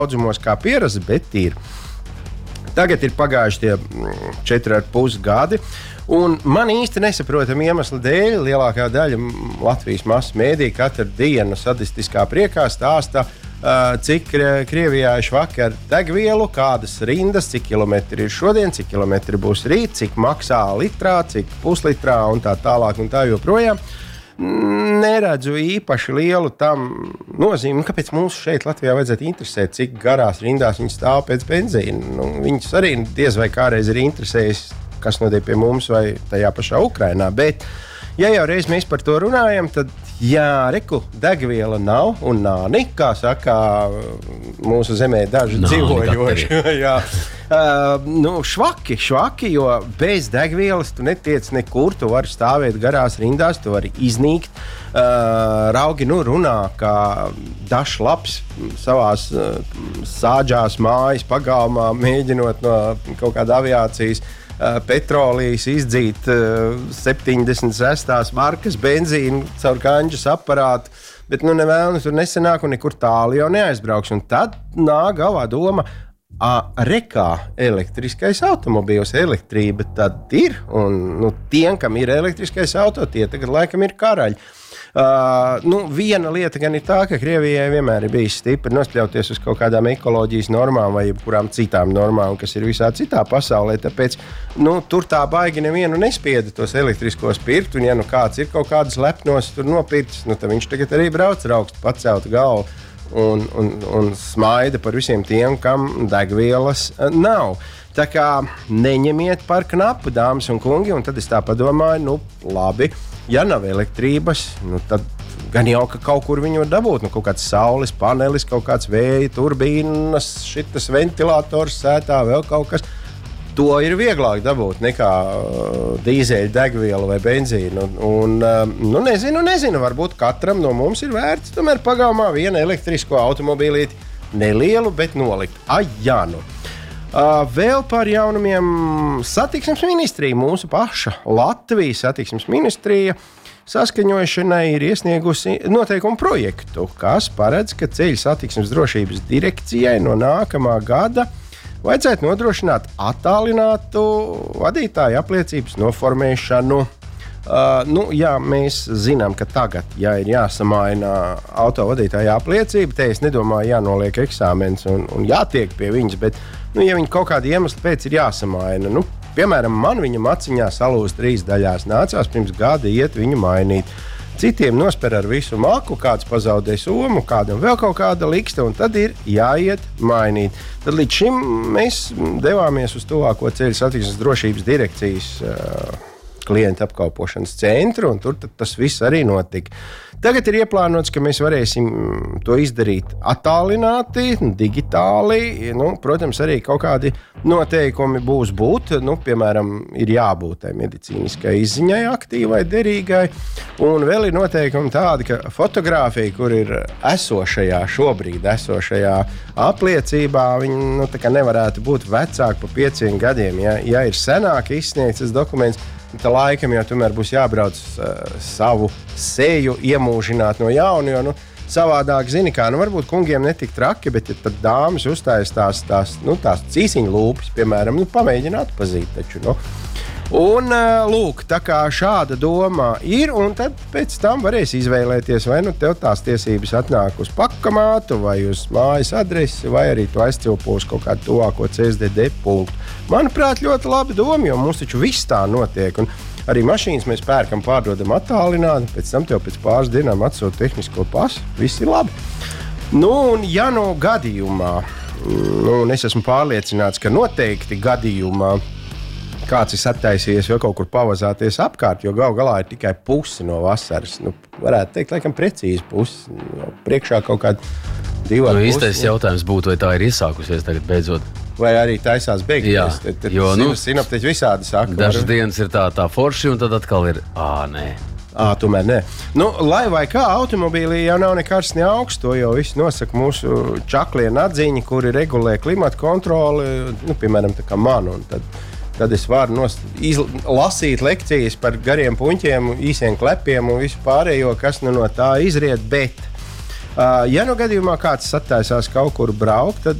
daudzumos kā pierasts, bet tīri. Tagad ir pagājuši tie 4,5 gadi, un man īsti nesaprotami iemesli dēļ lielākā daļa Latvijas masu mēdīju katru dienu sadistiskā priekā stāsta, cik Krievijā ir švakar degvielu, kādas rindas, cik kilometri ir šodien, cik kilometri būs rīt, cik maksā litrā, cik puslitrā un tā tālāk un tā joprojām. Neredzu īpaši lielu tam nozīmi, kāpēc mums šeit Latvijā vajadzētu interesēt, cik garās rindās viņi stāv pēc benzīna. Viņus arī diez vai kādreiz ir interesējis, kas notiek pie mums vai tajā pašā Ukrainā. Bet, ja jau reiz mēs par to runājam, tad reku, degviela nav un nāni, kā saka mūsu zemē daži dzīvojoši. Švaki, jo bez degvielas tu netiec nekur, tu vari stāvēt garās rindās, tu vari iznīkt. Raugi runā, kā dažs labs savās sāģās mājas pagalmā, mēģinot no kaut kāda aviācijas petrolijas izdzīt 76. markas benzīnu caur kanģas aparātu, bet nevēlams tur nesenāk un nekur tālu jau neaizbraukšu. Un tad nāk galvā doma, rekā elektriskais automobīls, elektrība tad ir, un tiem, kam ir elektriskais auto, tie tagad laikam ir karaļi. Viena lieta gan ir tā, ka Krievijai vienmēr ir bijis stipri nospļauties uz kaut kādām ekoloģijas normām vai jebkurām citām normām, kas ir visā citā pasaulē. Tāpēc tur tā baigi nevienu nespieda tos elektriskos pirkt, un ja kāds ir kaut kādas lepnos tur nopircis, tad viņš tagad arī brauc ar augstu paceltu galvu un smaida par visiem tiem, kam degvielas nav. Tā kā neņemiet par knapu, dāmas un kungi, un tad es tā padomāju, labi, ja nav elektrības, tad gan jau, ka kaut kur viņu var dabūt, kaut kāds saules panelis, kaut kāds vēja turbīnas, šitas ventilators sētā, vēl kaut kas. To ir vieglāk dabūt nekā dīzeļa degvielu vai benzīnu. Nezinu, varbūt katram no mums ir vērts tomēr pagalmā vienu elektrisko automobīlīti, nelielu, bet nolikt. Vēl par jaunumiem satiksmes ministrija, mūsu paša Latvijas satiksmes ministrija saskaņošanai ir iesniegusi noteikumu projektu, kas paredz, ka ceļu satiksmes drošības direkcijai no nākamā gada vajadzētu nodrošināt attālinātu vadītāju apliecības noformēšanu. Mēs zinām, ka tagad, ja ir jāsamaina autovadītāja apliecība, te es nedomāju jānoliek eksāmens un jātiek pie viņas, bet, ja viņi kaut kāda iemesla pēc ir jāsamaina, piemēram, man viņa maciņā salūst 3 daļās, nācās pirms gada iet viņu mainīt. Citiem nosper ar visu maku, kāds pazaudē somu, kādam vēl kaut kāda liksta, un tad ir jāiet mainīt. Tad līdz šim mēs devāmies uz tuvāko ceļu satiksmes drošības direkcijas klientu apkalpošanas centru, un tur tas viss arī notika. Tagad ir ieplānots, ka mēs varēsim to izdarīt attālināti, digitāli. Protams, arī kaut kādi noteikumi būs būt. Piemēram, ir jābūt medicīniskai izziņai, aktīvai, derīgai. Un vēl ir noteikumi tādi, ka fotogrāfija, kur ir šobrīd esošajā apliecībā, viņi tā kā nevarētu būt vecāki par 5 gadiem. Ja ir senāk izsniegts tas dokuments, tā laikam jau tomēr būs jābrauc savu seju iemūžināt no jauna, jo savādāk, zini kā, varbūt kungiem netik traki, bet ja tad dāmas uzstājas tās cīsiņu lūpas, piemēram, pamēģināt atpazīt taču, Un, lūk, tā kā šāda doma ir, un tad pēc tam varēs izvēlēties, vai tev tās tiesības atnāk uz pakamātu, vai uz mājas adresi, vai arī tu aizcilpos kaut kādu tuvāko CSDD punktu. Manuprāt, ļoti labi doma, jo mums taču viss tā notiek, un arī mašīnas mēs pērkam, pārdodam attālināti, pēc tam tev pēc pāris dienām atsūta tehnisko pasu, viss ir labi. Un ja gadījumā, un es esmu pārliecināts, ka noteikti gadījumā, kāds ir attaisījies vēl kaut kur pavazāties apkārt, jo gal galā ir tikai pusi no vasaras. Varētu teikt, laikam precīzi pusi. Priekšā kaut kāda 2,5. Īstais jautājums būtu, vai tā ir iesākusies tagad beidzot? Vai arī taisās beigties? Jo, sinoptiķi visādi saka. Dažas dienas ir tā forši, un tad atkal ir, nē. Tomēr nē. Lai vai kā automobīlī jau nav nekārs ne augsts, to jau viss nosaka mūsu čakliena atziņa, kuri regulē klimata kontroli, piemēram, tā kā man, un tad es varu lasīt lekcijas par gariem puņķiem, īsiem klepiem un visu pārējo, kas no tā izriet, bet Ja nu gadījumā kāds sataisās kaut kur braukt, tad